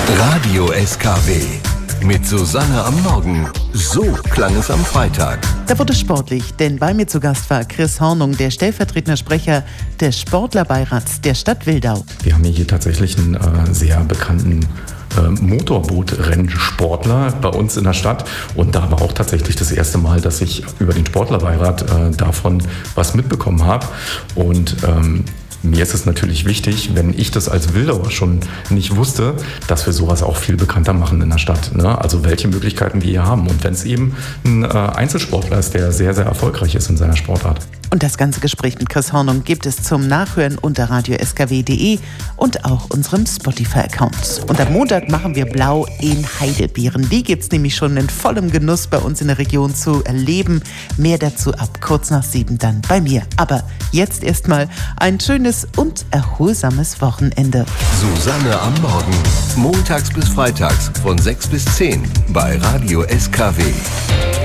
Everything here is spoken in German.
Radio SKW. Mit Susanne am Morgen. So klang es am Freitag. Da wurde sportlich, denn bei mir zu Gast war Chris Hornung, der stellvertretende Sprecher des Sportlerbeirats der Stadt Wildau. Wir haben hier tatsächlich einen sehr bekannten Motorboot-Rennsportler bei uns in der Stadt. Und da war auch tatsächlich das erste Mal, dass ich über den Sportlerbeirat davon was mitbekommen habe. Und mir ist es natürlich wichtig, wenn ich das als Wildauer schon nicht wusste, dass wir sowas auch viel bekannter machen in der Stadt. Ne? Also welche Möglichkeiten wir hier haben. Und wenn es eben ein Einzelsportler ist, der sehr, sehr erfolgreich ist in seiner Sportart. Und das ganze Gespräch mit Chris Hornung gibt es zum Nachhören unter radioskw.de und auch unserem Spotify-Account. Und am Montag machen wir Blau in Heidelbeeren. Die gibt es nämlich schon in vollem Genuss bei uns in der Region zu erleben. Mehr dazu ab kurz nach 7 dann bei mir. Aber jetzt erstmal ein schönes und erholsames Wochenende. Susanne am Morgen. Montags bis freitags von 6 bis 10 bei Radio SKW.